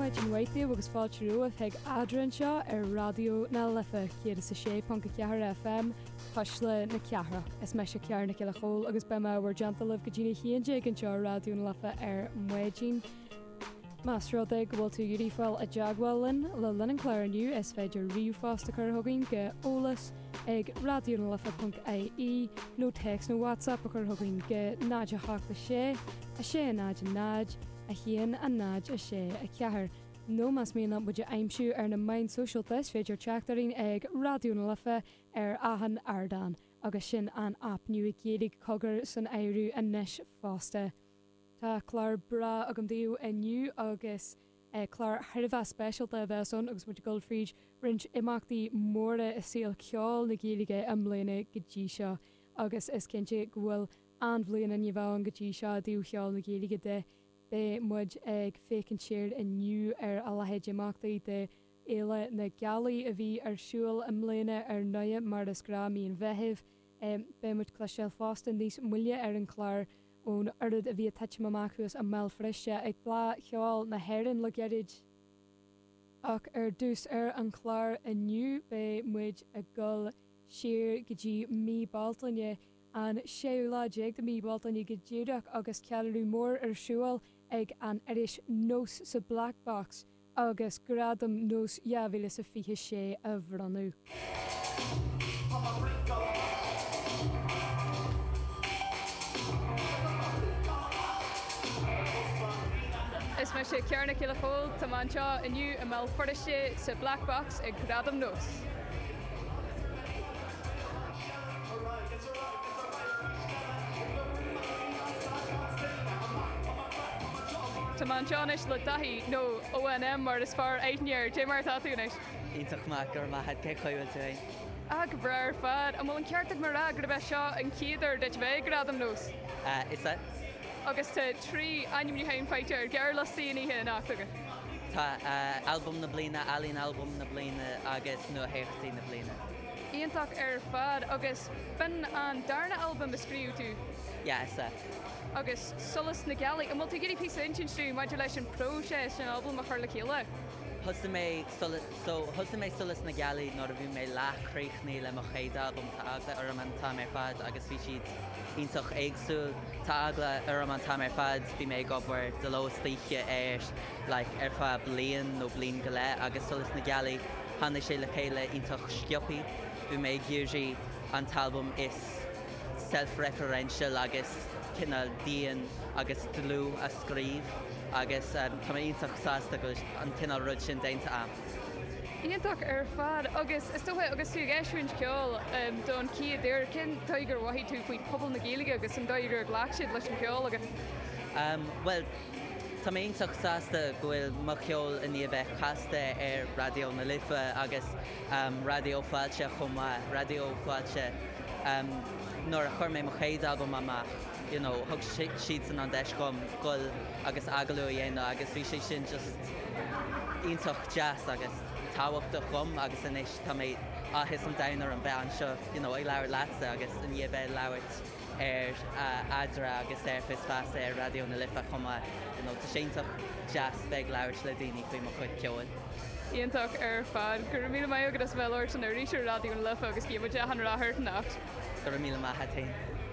muid an waithú agus fáilteú a bheith adran seo ar radio na lifa céad sa 6.4 FM Pasle na ceara. Is me se cear na ciile chóil agus be mar gentalh go dtína chéan an seo radio na lifa ar muidín. Más rudaigh go bhfuil tú dúífáil a deagháilin le lenan chláirniu is féidir riú fásta chu thugainn go ólas ag radionalafa.ie nó text nó WhatsApp a chur thugainn go náide háachta sé, a sé a náid a náid, a chéan a náid a sé a ceathar. nó más mína muide aimimsú ar na main socialtas féidir teachtarín ag radioúna lifa ar ahan ardan, agus sin an app nu gédig cogur san éirú a neis fásta. Tá chlár bra agam díú aniu agus chlár thirmheh specialta a bheitson agus muid Goldfried rint imachtaí móra is síl ceáil na géige am mléine go dtí seo, agus is cinnte gohfuil anbhlíon an bhán go dtí seo dú cheáil na géige de be muid ag fécinn siir aniu ar a lehéid imachtaí de éile na gealaí a bhí arsúil am mléine ar 9 mar is gra míon bheitheh be muid cléisiil fástan níos muile ar an chlár ón ard a bhí teite amachchus a mell friise ag blá cheáil na hairann le geirid. Ach ar dús ar an chlár aniu be muid a gul siir go dtí mí baltaine an séúláideag de mí baltaine go ddéireach agus cealú mór arsúil ag an iris nós sa Black Box agus gradam nós jaabhile sa fiche sé a bhranú. Is me sé cearna ciile chóil tá anseo aniu a mell fordaise sa Black Box ag gradam nós. Tá anseo le daithí nó ONM mar is fear 8 dé mar táúnis. Ítach má gur má head ce chuil tú. Ag breir fad am bhfuil ceartach mar ra gur bheith seo an céidir de bheith gradam nós. Is that? Agus tá trí animú hain feitir gear le síoníthe in achtaga. Tá album na bliana, alíonn album na bliana agus nó héchtaí na bliana. Íontach ar fad agus ben an darna album a scríú tú. Yeah, is that? Agus solas na gealaí a multi gidí pí intinstú maidir leis an próses an album a chuir le chéile. Thusa mé solas na gealaí nó a bhí mé lethcréochnaí le mo chéad album tá agla ar an tá mé fad agus bhí siad ionintach éagsúil tá agla ar an tá mé fad bhí mé gobar de lóstaíche ar fá blion nó blion go le agus solas na gealaí hána sé le chéile ionintach sciopí bhí mé ggéirí an talbum is self-referential agus cinál díon agus dlú a scríb agus tá ionintach sásta go an cinál rud sin déanta am. Íontach ar fad agus is tóthe agus tú eisiúint ceol don ciad ir cin taigur waithí tú faoi pobl na géige agus an daigur ghlaachsiad leis an ceol agus. Well, tá ionintach sásta gohfuil mo ceol in ní bheith chasta ar radio na lifa agus radio fáilte chumá radio fáilte nóair a chur mé mo chéad album amach. Thug siad san an deiscom gul agus agalú dhéana agus bhí sé sin just ionintach jazz agus táhaachta chum agus inis tá mé áthis an daonar an bheith anseo ag leabhar leatsa agus in dhé bheith leabhart ar adra agus ar fis fása ar radio na lifa chumá tá sé ionintach jazz bheith leabhart le daoine faoi mo chud ceoil. Íontach ar fad gur mí mai agus bheirt an ríisiir radio na lifa agus cíime an ráthart nacht. Gur mí mai hatain.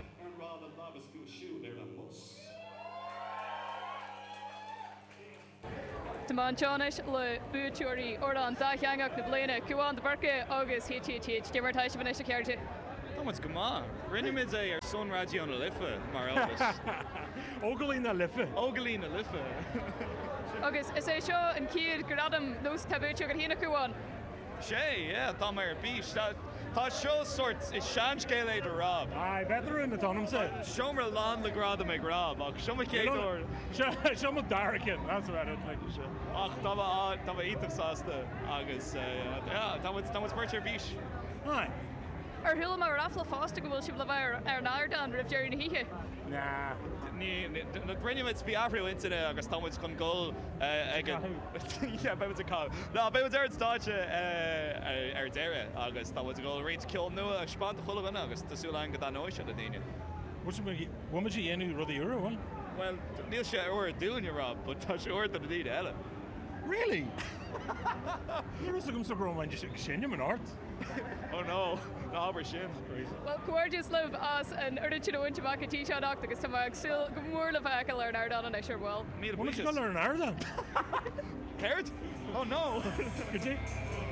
Tá anseinis le buútúirí or an datheangach na bliana cuáin de barca agus hitíid de martáis bhna sé ceirte. Támas go má. Rinneimiid é ar son radio na lifa mar Elvis. Ógalín na lifa. Ógalín na lifa. Agus is é seo an cíad gur adam nós tabúte gur hína cuáin. Sé, tá mar bís. Tá seo sort is seanscéil é de Rob. Ai, better in the tonum say. Seomar lán le grada me Rob, ach seomar céadúir. Seomar Darrakin, that's what I'd like to show. Ach, tá ítach sásta agus, tá muir bís. Ai. Ar thula mar rafla fásta go bhfuil si le bheith ar náirdan rih deir na híthe. Nah. Na rinneimiid bhí áhrú intine agus támuid chun ggóil ag be a cá. No, be ar státe ar deire agus támuid ggóil réit ceol nua a spáanta chulaganna agus tásúla go nóise a daine. Bhuiid dhéanú rudí uair bhain? Well, níl sé uair dúin Rob, but tá sé uair a dtíad eile. Really? You're also going to go around just shinning an art. Oh no, no, aber sin. Well, gorgeous love us and original winter back at T-shirt doctor because I'm still more of a learn out on and I sure will. Need a What are you going to learn an hour then? Carrot? Oh no. Could you?